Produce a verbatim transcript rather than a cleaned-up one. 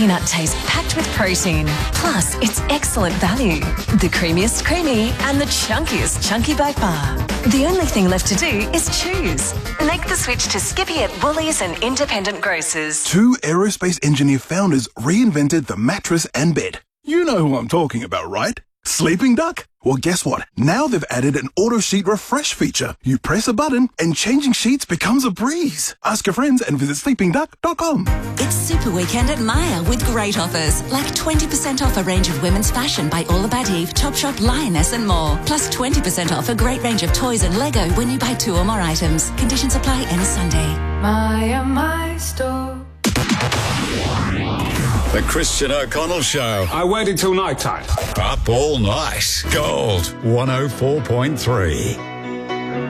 peanut taste packed with protein. Plus, it's excellent value. The creamiest creamy and the chunkiest chunky by far. The only thing left to do is choose. Make the switch to Skippy at Woolies and independent grocers. Two aerospace engineer founders reinvented the mattress and bed. You know who I'm talking about, right? Sleeping Duck? Well, guess what? Now they've added an auto sheet refresh feature. You press a button and changing sheets becomes a breeze. Ask your friends and visit sleeping duck dot com. It's Super Weekend at Myer with great offers, like twenty percent off a range of women's fashion by All About Eve, Topshop, Lioness and more. Plus twenty percent off a great range of toys and Lego when you buy two or more items. Conditions apply any Sunday. Myer, my store. The Christian O'Connell Show. I waited till night time. Up all night. Gold one oh four point three.